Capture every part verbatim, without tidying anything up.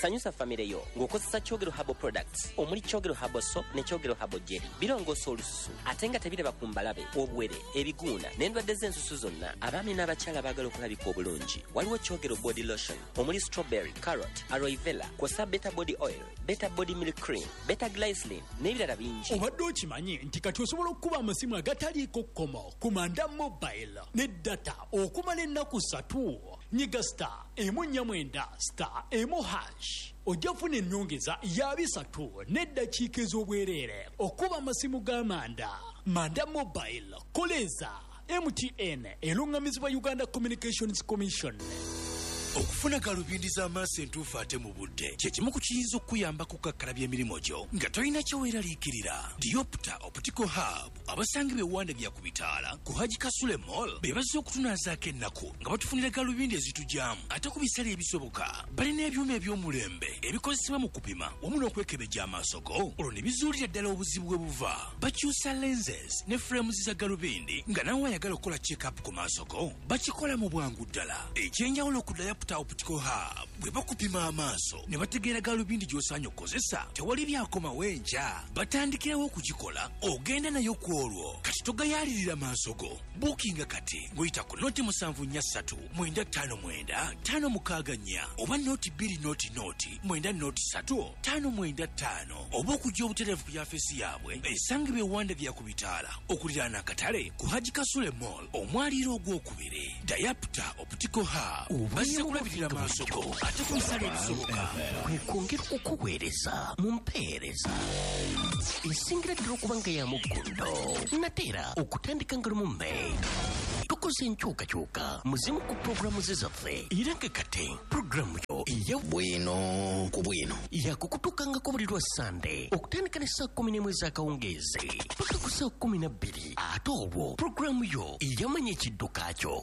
sanyusa famire yo ng'okozesa Kyogero Herbal Products omuli Kyogero Herbal Soap ne Kyogero Herbal Jelly. Birongoosa olususu ate nga tebireba ku mbalabe, obwere, ebiguuna n'endwadde z'ensusu zonna. Abaami n'abakyala baagala okulabika obulungi. Waliwo Kyogero Body Lotion omuli strawberry, carrot, aloe vera, kw'ossa Beta Body Oil, Beta Body Milk Cream, Beta Glycerin n'ebirala bingi. Obadde okimanyi nti kati osobola okukuba amasimu agataliiko kkomo ku Manda Mobile ne data okumala ennaku ssatu. Nyiga star emu nnya mwenda star emu hash. Ojja kufuna ennyongeza ya bisatu n'eddakiika ez'obwereere okuba amasimu ga Manda. Manda Mobile koleza M T N erungamizibwa Uganda Communications Commission. Okufuna galubindi z'amaaso entuufu ate mu budde kye kimu ku kiyinza okuyamba kukakkalabya emirimu gyo nga tolina kyeweeraliikirira. Diopta Optical Hub abasangibwa ewanda bya ku bitaala ku Haji Kasule Mall be bazze okutunaazaako ennaku nga batufunira galubindi ezitujaamu ate ku bisale ebisoboka. Balina ebyuma eby'omulembe ebikozesebwa mu kupima wamu n'okwekebejja amaaso go olwo ne bizuulira ddala obuzibu bwe buva. Bakyusa lenses ne frames za galubindi nga nawe ayagala okukola check-up ku maaso go bakikola mu bwangu ddala. Ekyenjawulo ku Diopta Optical Hub bwe bakupima amaaso ne bategeera galubindi gy'osaanye okukozesa tewali byakoma wenja. Batandikirawo okugikola ogenda nayo ku olwo kati togayaalirira maaso go. Bookinga kati ng'oyita ku noti musanvu nnya ssatu mwenda ttaano mwenda ttaano mukaaga nnya oba noti bbiri noti noti mwenda noti ssatu ttaano mwenda ttaano oba okujja obutereevu ku yafeesi yaabwe esangibwa ewanda bya ku bitaala okuliraana akatale ku Haji Kasule Mall omwaliiro ogwokubiri. Diopta Optical Hub bazze kulabirira maaso go ate ku bisale ebisoboka kwongera okukuweereza mu mpeereza esingira ddala okuba nga ya muggundo nateera okutandika nga lumu May. Tukoze enkyukakyuka muzimu ku puroguramu ze zaffe era nga kati puroguramu yo eya bwino ku bwino yakukutukangako buli lwa Sande okutandika ne saa kumi n'emu ez'akawungeezi paka ku saa kumi na bbiri ate olwo puroguramu yo eyamanya ekidduka kyo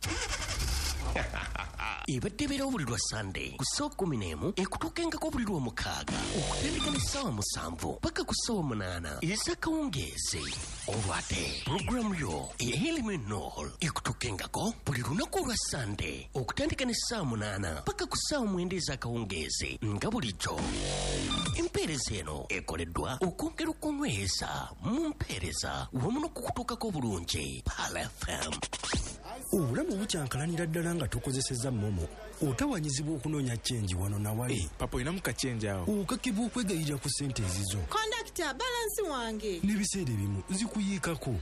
ebadde beerawo buli lwa Sande ku ssaawa kumi n'emu ekutuukengako buli lwa mukaaga okutandika ne ssaawa musanvu paka ku ssaawa munaana ez'akawungeezi. Olwo ate puroguramu yo eya Eliminol ekutuukengako buli lunaku olwa Sande okutandika ne ssaawa munaana paka ku ssaawa mwenda ez'akawungeezi nga bulijjo. Empeereza eno ekoleddwa okwongera okunyweza mu mpeereza wamu n'okukutuukako bulungi Pal F M. Obulamu bukyankalanira ddala nga tukozesezza momo otawanyizibwa okunoonya chenji wano na wali. Hey, papa inamu kachenji awo okakibwa okwegayirira ku ssente ezizo. Kondakita balansi wange n'ebiseera ebimu zikuyiikako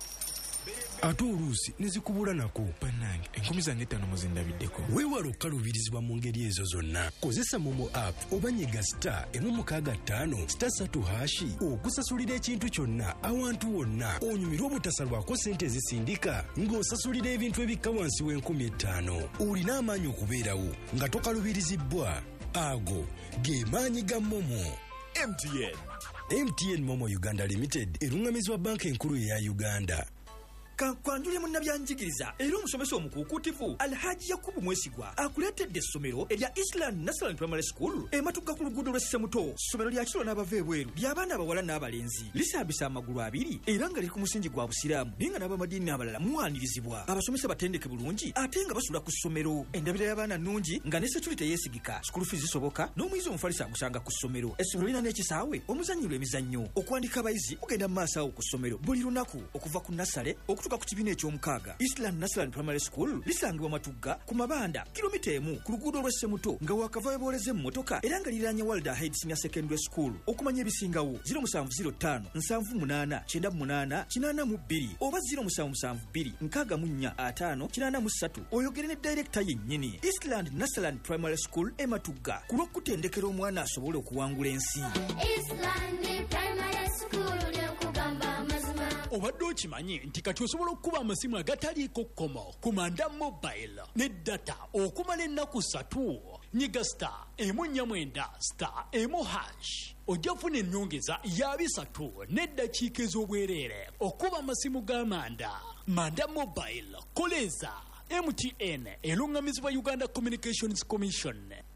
ate oluusi ne zikubula nako. Bannange enkumi zange ttaano muzindabiddeko. Weewala okukaluubirizibwa mu ngeri ezo zonna. Kozesa momo app oba nyiga star emu mukaaga ttaano star ssatu hashi okusasulira ekintu kyonna awantu wonna onyumirwa obutasalwako ssente ezisindika ng'osasulira ebintu ebikka wansi w'enkumi ettaano. Olina amaanyi okubeerawo nga tokaluubirizibbwa. Ago ge maanyi ga momo. M T N M T N Momo Uganda Limited erungamizibwa banka enkulu eya Uganda. Kankwanjulye munnabyanjigiriza era omusomesa omukuukutivu Alhaji Yakubu Mwesigwa akuleetedde essomero erya Eastland National Primary School ematugga ku luguudo lwa Ssemuto. Ssomero lya kiro n'abava ebweru ly'abaana abawala n'abalenzi lisambisa amagulu abiri era nga liri ku musingi gwa busiraamu naye nga n'abamadiini abalala muwaanirizibwa. Abasomesa batendeke bulungi ate nga basula ku ssomero. Endabira y'abaana nnungi nga ne security yeesigika. School fees zisoboka n'omuyizi omufalisa agusanga ku ssomero. Essomero lirina n'ekisaawe omuzannyirwa emizannyo. Okuwandika abayizi mugenda mu maaso awo ku ssomero buli lunaku okuva ku nasale okutuuka ku kibiina eky'omukaaga. Eastland National Primary School lisangibwa Matugga ku Mabanda kilomita emu ku luguudo lwa Ssemuto nga wakava weboleze mu motoka era nga liranye Walda Head Senior Secondary School. Okumanya ebisingawo zero musanvu zero ttaano nsanvu munaana kyenda munaana kinaana mu bbiri oba zero musanvu musanvu bbiri nkaaga mu nnya ataano kinaana mu ssatu oyogere ne director yennyini. Eastland National Primary School e Matugga ku lw'okutendekera omwana asobole okuwangula ensi. Eastland Primary School ly'okugamba mazima. Obadde okimanyi nti kati osobola okukuba amasimu agataliiko kkomo ku Manda Mobile ne data okumala ennaku ssatu. Nyiga star emu nnya mwenda star emu hash. Ojja kufuna ennyongeza ya bisatu n'eddakiika ez'obwereere okuba amasimu ga Manda. Manda Mobile koleza M T N erungamizibwa Uganda Communications Commission.